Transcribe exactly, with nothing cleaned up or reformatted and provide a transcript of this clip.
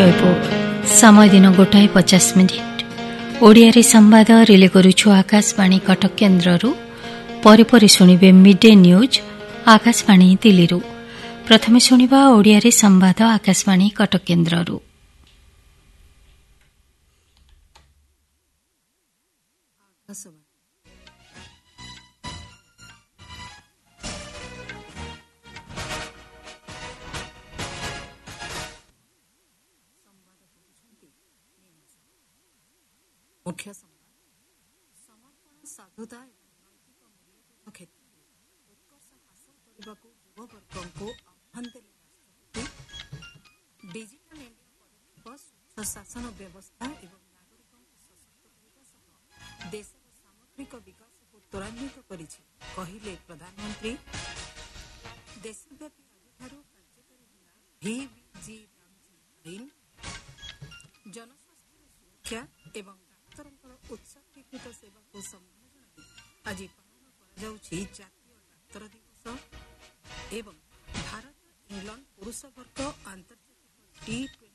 जयपुर समय दिन गोटाए पचास मिनिट ओडिया संवाद रिले करुछु आकाशवाणी कटक केन्द्ररू परे परे शुणिबे मिडे न्यूज आकाशवाणी दिल्लीरू। प्रथमे शुणिबा ओडिया संवाद आकाशवाणी कटक केन्द्ररू। मुख्य संवाद समर्पण साधुता क्षेत्र उत्कर्ष हासिल करने को युववर्ग आह्वान देले राष्ट्रपति। डिजिटल इंडिया पदक्षेप स्वच्छ शासन व्यवस्था एवं नागरिकों सशक्त करने देशर सामग्रिक विकास को त्वरान्वित करिछि कहिले प्रधानमंत्री। देशव्यापी आज कार्यकारी भिविजी रामजी आईन जनस्वास्थ्य सुरक्षा एवं उत्सर्गीकृत सेवा को सम्मान जणाई आज पालन जातीय डाक्तर दिवस एवं भारत इंग्लैंड पुरुष वर्ग आंतर्जातिक टी